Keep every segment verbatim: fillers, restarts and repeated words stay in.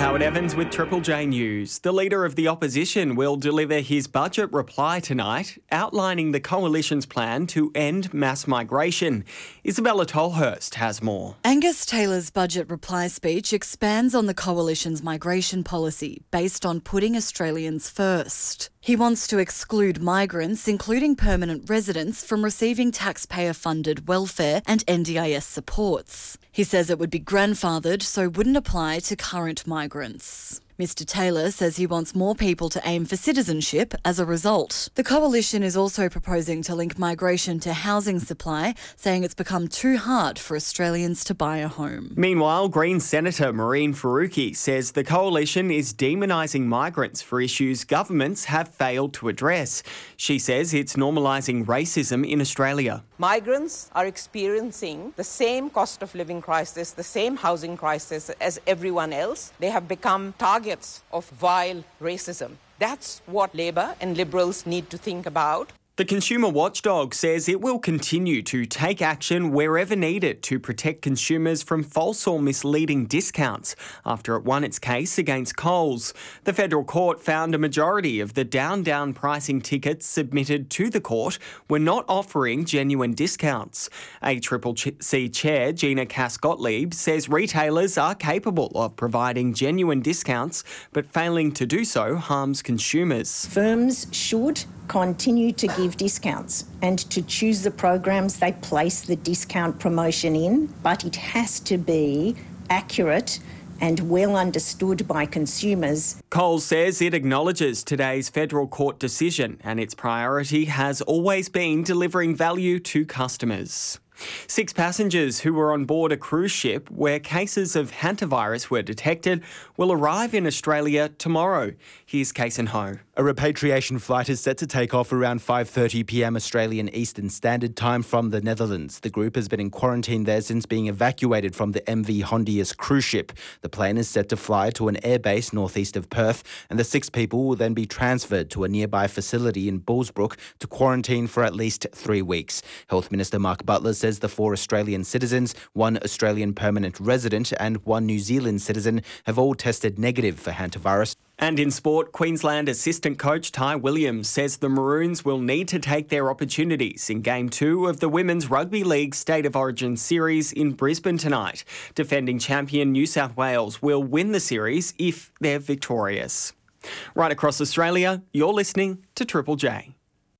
Howard Evans with Triple J News. The Leader of the Opposition will deliver his budget reply tonight, outlining the Coalition's plan to end mass migration. Isabella Tolhurst has more. Angus Taylor's budget reply speech expands on the Coalition's migration policy based on putting Australians first. He wants to exclude migrants, including permanent residents, from receiving taxpayer-funded welfare and N D I S supports. He says it would be grandfathered, so wouldn't apply to current migrants. Mister Taylor says he wants more people to aim for citizenship as a result. The Coalition is also proposing to link migration to housing supply, saying it's become too hard for Australians to buy a home. Meanwhile, Green Senator Mehreen Faruqi says the Coalition is demonising migrants for issues governments have failed to address. She says it's normalising racism in Australia. Migrants are experiencing the same cost of living crisis, the same housing crisis as everyone else. They have become targets of vile racism. That's what Labor and Liberals need to think about. The Consumer Watchdog says it will continue to take action wherever needed to protect consumers from false or misleading discounts after it won its case against Coles. The federal court found a majority of the down-down pricing tickets submitted to the court were not offering genuine discounts. A Triple C chair, Gina Cass-Gottlieb, says retailers are capable of providing genuine discounts, but failing to do so harms consumers. Firms should continue to give discounts and to choose the programs they place the discount promotion in, but it has to be accurate and well understood by consumers. Coles says it acknowledges today's federal court decision and its priority has always been delivering value to customers. Six passengers who were on board a cruise ship where cases of hantavirus were detected will arrive in Australia tomorrow. Here's Kason Ho. A repatriation flight is set to take off around five thirty p m Australian Eastern Standard Time from the Netherlands. The group has been in quarantine there since being evacuated from the M V Hondius cruise ship. The plane is set to fly to an airbase northeast of Perth, and the six people will then be transferred to a nearby facility in Bullsbrook to quarantine for at least three weeks. Health Minister Mark Butler says the four Australian citizens, one Australian permanent resident and one New Zealand citizen have all tested negative for hantavirus. And in sport, Queensland assistant coach Ty Williams says the Maroons will need to take their opportunities in Game two of the Women's Rugby League State of Origin series in Brisbane tonight. Defending champion New South Wales will win the series if they're victorious. Right across Australia, you're listening to Triple J.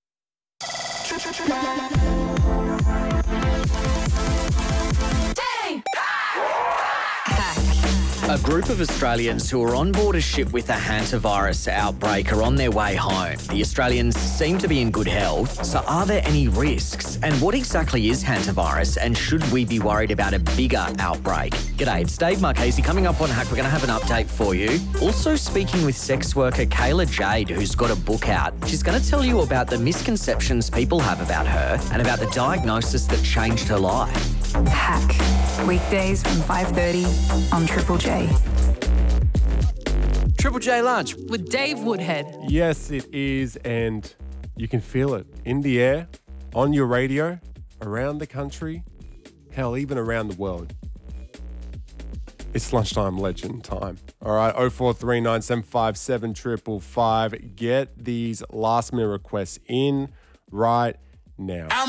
A group of Australians who are on board a ship with a hantavirus outbreak are on their way home. The Australians seem to be in good health, so are there any risks? And what exactly is hantavirus, and should we be worried about a bigger outbreak? G'day, it's Dave Marchese. Coming up on Hack, we're going to have an update for you. Also speaking with sex worker Kayla Jade, who's got a book out. She's going to tell you about the misconceptions people have about her and about the diagnosis that changed her life. Hack, weekdays from five thirty on Triple J. Triple J Lunch with Dave Woodhead. Yes, it is, and you can feel it in the air, on your radio, around the country, hell, even around the world. It's lunchtime legend time. All right, oh four three nine seven five seven five five. Get these last minute requests in right now.